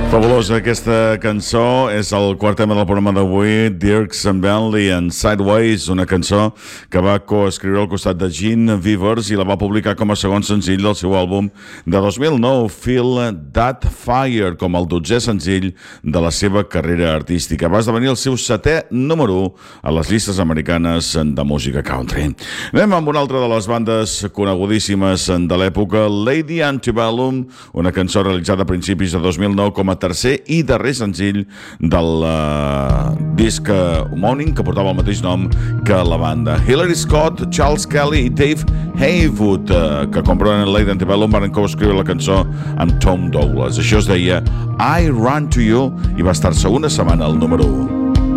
Fabulosa aquesta cançó, és el quart tema del programa d'avui, Dierks and Bentley and Sideways, una cançó que va coescriure al costat de Gene Weavers i la va publicar com a segon senzill del seu àlbum de 2009, Feel That Fire, com el 12è senzill de la seva carrera artística. Va esdevenir el seu 7è número 1 a les llistes americanes de música country. Anem amb una altra de les bandes conegudíssimes de l'època, Lady Antebellum, una cançó realitzada a principis de 2009 com a tercer i darrer senzill del disc homònim que portava el mateix nom que la banda. Hilary Scott, Charles Kelly i Dave Haywood, que compraven Lady Antebellum, van coescriure la cançó amb Tom Douglas. Això es deia I Run to You i va estar-se una setmana al número 1.